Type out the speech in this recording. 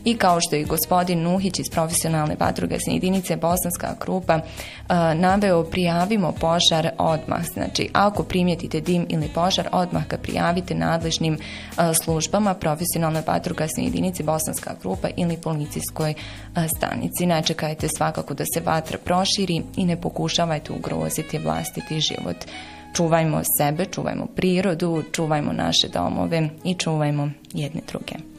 I kao što je gospodin Nuhić iz profesionalne vatrogasne jedinice Bosanska Krupa naveo, prijavimo požar odmah. Znači, ako primijetite dim ili požar, odmah ga prijavite nadležnim službama profesionalne vatrogasne jedinice Bosanska Krupa ili policijskoj stanici. Ne čekajte svakako da se vatra proširi i ne pokušavajte ugroziti vlastiti život. Čuvajmo sebe, čuvajmo prirodu, čuvajmo naše domove i čuvajmo jedne druge.